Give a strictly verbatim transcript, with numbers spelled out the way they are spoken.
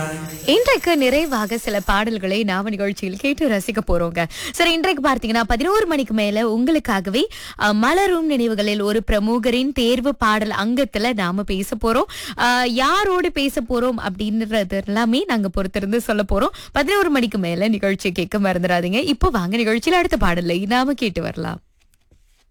இன்றைக்கு நிறைவாக சில பாடல்களை நாம நிகழ்ச்சியில் கேட்டு ரசிக்க போறோங்க. சரி, இன்றைக்கு பார்த்தீங்கன்னா பதினோரு மணிக்கு மேல உங்களுக்காகவே அஹ், மலரும் நினைவுகளில் ஒரு பிரமுகரின் தேர்வு பாடல் அங்கத்துல நாம பேச போறோம். அஹ், யாரோடு பேச போறோம் அப்படின்றது எல்லாமே நாங்க பொறுத்திருந்து சொல்ல போறோம். பதினோரு மணிக்கு மேல நிகழ்ச்சி கேட்க மறந்துடாதீங்க. இப்போ வாங்க நிகழ்ச்சியில அடுத்த பாடலை நாம கேட்டு வரலாம்.